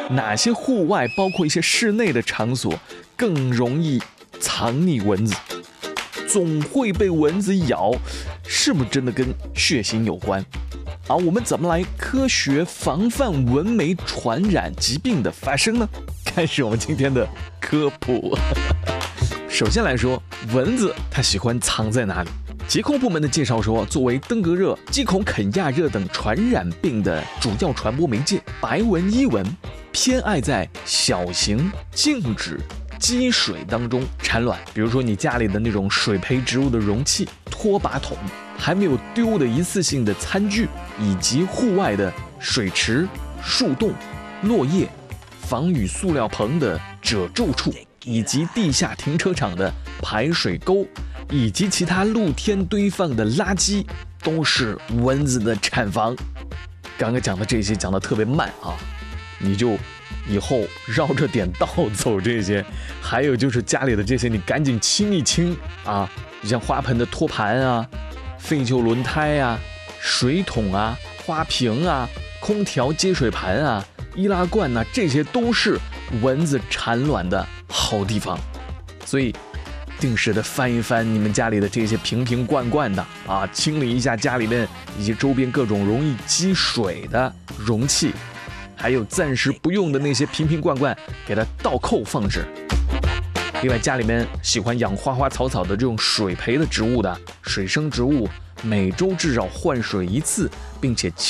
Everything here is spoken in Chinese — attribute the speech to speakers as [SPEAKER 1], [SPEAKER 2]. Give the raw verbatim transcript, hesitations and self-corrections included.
[SPEAKER 1] 哪些户外包括一些室内的场所更容易藏匿蚊子？总会被蚊子咬，是不是真的跟血型有关？而我们怎么来科学防范蚊媒传染疾病的发生呢？开始我们今天的科普。首先来说，蚊子它喜欢藏在哪里？疾控部门的介绍说，作为登革热、鸡孔肯亚热等传染病的主要传播媒介，白纹伊蚊偏爱在小型静止积水当中产卵。比如说你家里的那种水培植物的容器、拖把桶、还没有丢的一次性的餐具，以及户外的水池、树洞、落叶、防雨塑料棚的褶皱处，以及地下停车场的排水沟，以及其他露天堆放的垃圾，都是蚊子的产房。刚刚讲的这些讲得特别慢啊，你就以后绕着点道走这些。还有就是家里的这些你赶紧清一清啊，像花盆的托盘啊、废旧轮胎啊、水桶啊、花瓶啊、空调接水盘啊、易拉罐啊，这些都是蚊子产卵的好地方。所以定时的翻一翻你们家里的这些瓶瓶罐罐的啊，清理一下家里面以及周边各种容易积水的容器，还有暂时不用的那些瓶瓶罐罐，给它倒扣放置。另外家里面喜欢养花花草草的这种水培的植物的水生植物，每周至少换水一次，并且